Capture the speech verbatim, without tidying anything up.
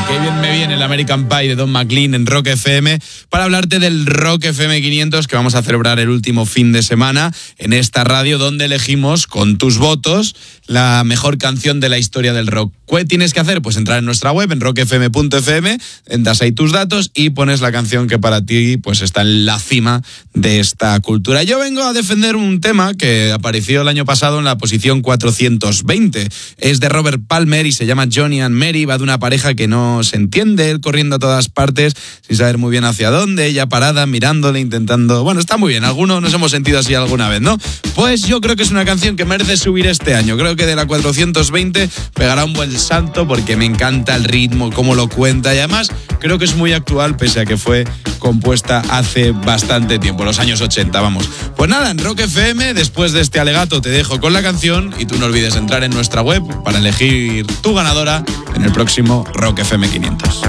Qué bien me viene el American Pie de Don McLean en Rock F M para hablarte del Rock F M quinientos que vamos a celebrar el último fin de semana en esta radio donde elegimos con tus votos la mejor canción de la historia del rock. ¿Qué tienes que hacer? Pues entrar en nuestra web en rock f m punto f m, das ahí tus datos y pones la canción que para ti pues está en la cima de esta cultura. Yo vengo a defender un tema que apareció el año pasado en la posición cuatrocientos veinte. Es de Robert Palmer y se llama Johnny and Mary. Va de una pareja que no se entiende, él corriendo a todas partes sin saber muy bien hacia dónde, ella parada mirándole, intentando... Bueno, está muy bien, algunos nos hemos sentido así alguna vez, ¿no? Pues yo creo que es una canción que merece subir este año. Creo que de la cuatrocientos veinte pegará un buen salto porque me encanta el ritmo, cómo lo cuenta y además creo que es muy actual pese a que fue compuesta hace bastante tiempo, los años ochenta, vamos. Pues nada, en Rock F M, después de este alegato te dejo con la canción y tú no olvides entrar en nuestra web para elegir tu ganadora en el próximo Rock F M quinientos.